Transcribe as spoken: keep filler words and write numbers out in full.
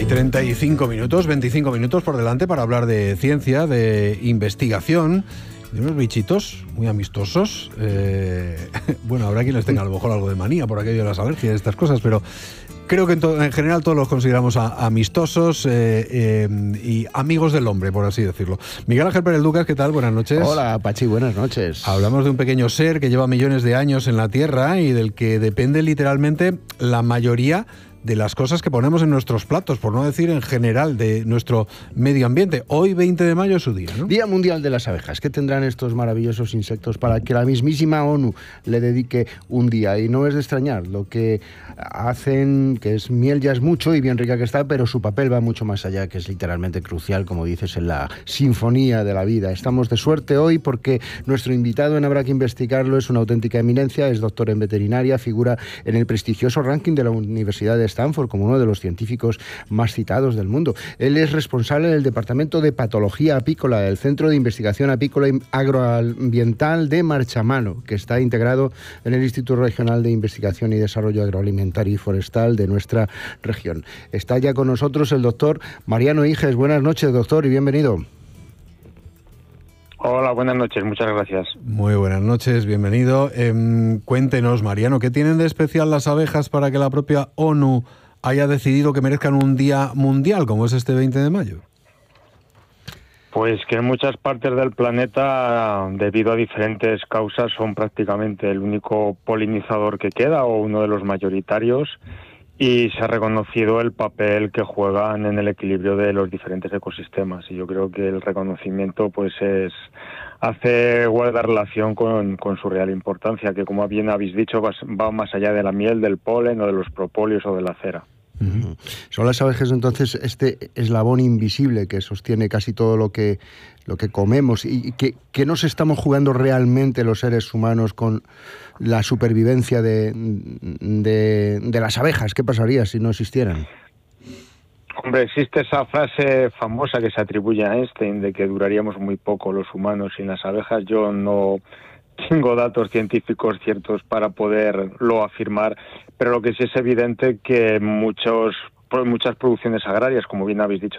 y treinta y cinco minutos, veinticinco minutos por delante para hablar de ciencia, de investigación, de unos bichitos muy amistosos. Eh, bueno, habrá quien les tenga a lo mejor algo de manía por aquello de las alergias y estas cosas, pero creo que en, to- en general todos los consideramos a- amistosos eh, eh, y amigos del hombre, por así decirlo. Miguel Ángel Pérez Lucas, ¿qué tal? Buenas noches. Hola, Pachi, buenas noches. Hablamos de un pequeño ser que lleva millones de años en la Tierra y del que depende literalmente la mayoría de las cosas que ponemos en nuestros platos, por no decir en general de nuestro medio ambiente. Hoy, veinte de mayo, es su día, ¿no? Día Mundial de las Abejas. ¿Qué tendrán estos maravillosos insectos para que la mismísima ONU le dedique un día? Y no es de extrañar, lo que hacen, que es miel ya es mucho y bien rica que está, pero su papel va mucho más allá, que es literalmente crucial, como dices, en la sinfonía de la vida. Estamos de suerte hoy porque nuestro invitado en Habrá que Investigarlo es una auténtica eminencia, es doctor en veterinaria, figura en el prestigioso ranking de la Universidad de Stanford como uno de los científicos más citados del mundo. Él es responsable del Departamento de Patología Apícola del Centro de Investigación Apícola y Agroambiental de Marchamano, que está integrado en el Instituto Regional de Investigación y Desarrollo Agroalimentario y Forestal de nuestra región. Está ya con nosotros el doctor Mariano Higes. Buenas noches, doctor, y bienvenido. Hola, buenas noches, muchas gracias. Muy buenas noches, bienvenido. Eh, cuéntenos, Mariano, ¿qué tienen de especial las abejas para que la propia ONU haya decidido que merezcan un día mundial como es este veinte de mayo? Pues que en muchas partes del planeta, debido a diferentes causas, son prácticamente el único polinizador que queda o uno de los mayoritarios, y se ha reconocido el papel que juegan en el equilibrio de los diferentes ecosistemas. Y yo creo que el reconocimiento pues es hace guardar relación con, con su real importancia, que como bien habéis dicho va, va más allá de la miel, del polen o de los propóleos o de la cera. Uh-huh. Son las abejas entonces este eslabón invisible que sostiene casi todo lo que lo que comemos y que, que nos estamos jugando realmente los seres humanos con la supervivencia de, de, de las abejas. ¿Qué pasaría si no existieran? Hombre, existe esa frase famosa que se atribuye a Einstein de que duraríamos muy poco los humanos sin las abejas. Yo no tengo datos científicos ciertos para poderlo afirmar, pero lo que sí es evidente que muchos, muchas producciones agrarias, como bien habéis dicho